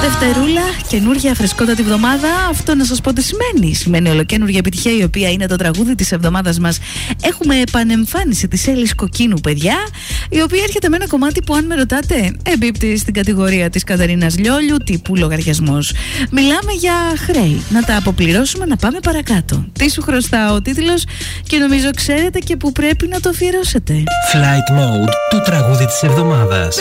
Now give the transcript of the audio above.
Δευτερούλα, καινούργια φρεσκότατη εβδομάδα. Αυτό να σας πω τι σημαίνει. Σημαίνει ολοκένουργια επιτυχία, η οποία είναι το τραγούδι της εβδομάδας μας. Έχουμε επανεμφάνιση της Έλλης Κοκκίνου, παιδιά, η οποία έρχεται με ένα κομμάτι που, αν με ρωτάτε, εμπίπτει στην κατηγορία της Καταρίνας Λιόλιου, τύπου λογαριασμός. Μιλάμε για χρέη. Να τα αποπληρώσουμε, να πάμε παρακάτω. Τι σου χρωστάω, ο τίτλος, και νομίζω ξέρετε και που πρέπει να το αφιερώσετε. Flight Mode, το τραγούδι της εβδομάδας.